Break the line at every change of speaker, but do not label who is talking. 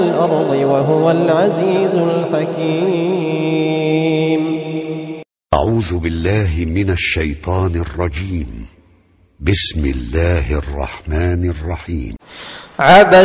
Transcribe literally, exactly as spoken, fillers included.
الأرض وهو العزيز الحكيم.
أعوذ بالله من الشيطان الرجيم. بسم الله الرحمن الرحيم.
عبس